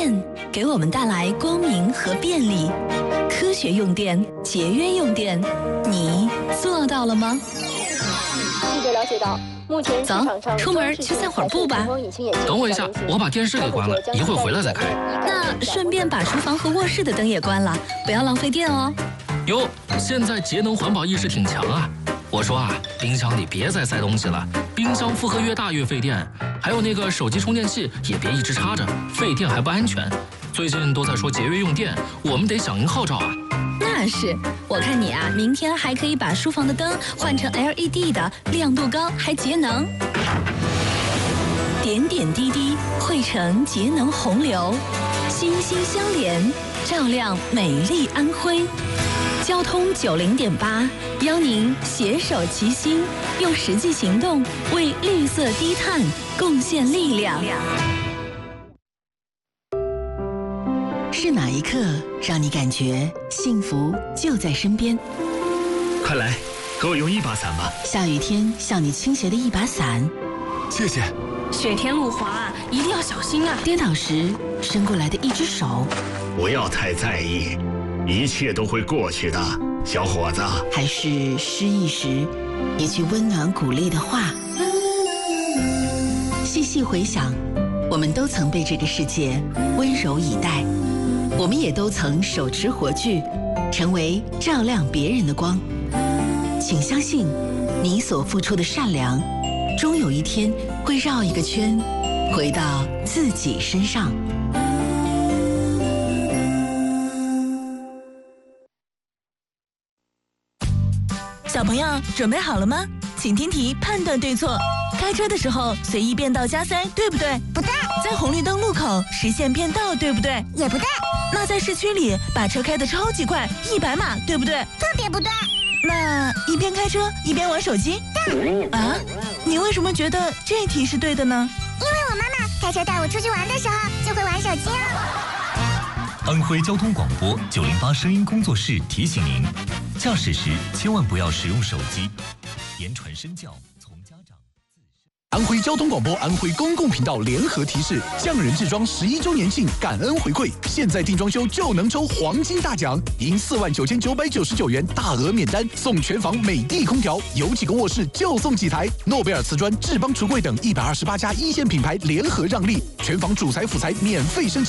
电给我们带来光明和便利，科学用电，节约用电，你做到了吗？ 记者了解到，目前市场上出门去散会儿步吧。 等我一下，我把电视给关了，一会儿回来再开。 那顺便把书房和卧室的灯也关了，不要浪费电哦。 哟，现在节能环保意识挺强啊！我说啊，冰箱里别再塞东西了，冰箱负荷越大越费电。还有那个手机充电器也别一直插着，费电还不安全。最近都在说节约用电，我们得响应号召啊。 那是，我看你啊，明天还可以把书房的灯换成 LED 的，亮度高还节能。点点滴滴汇成节能洪流，心心相连，照亮美丽安徽。交通90.8，邀您携手齐心，用实际行动为绿色低碳贡献力量。 是哪一刻让你感觉幸福就在身边？ 快来，给我用一把伞吧。 下雨天向你倾斜的一把伞， 谢谢。 雪天路滑，一定要小心啊！ 跌倒时伸过来的一只手， 不要太在意，一切都会过去的，小伙子。 还是失意时一句温暖鼓励的话。细细回想，我们都曾被这个世界温柔以待，我们也都曾手持火炬，成为照亮别人的光。请相信，你所付出的善良，终有一天会绕一个圈，回到自己身上。 小朋友准备好了吗？请听题，判断对错。开车的时候随意变道加塞，对不对？ 不对。 在红绿灯路口实现变道，对不对？ 也不对。 那在市区里把车开得超级快，100码，对不对？ 特别不对。 那一边开车一边玩手机？ 对。 啊？你为什么觉得这题是对的呢？ 因为我妈妈开车带我出去玩的时候就会玩手机啊。 安徽交通广播908声音工作室提醒您：驾驶时千万不要使用手机。言传身教，从家长。 安徽交通广播、安徽公共频道联合提示：匠人制装11周年庆感恩回馈，现在定装修就能抽黄金大奖，赢49999元大额免单，送全房美的空调，有几个卧室就送几台。诺贝尔瓷砖、智邦橱柜等128家一线品牌联合让利，全房主材辅材免费升级。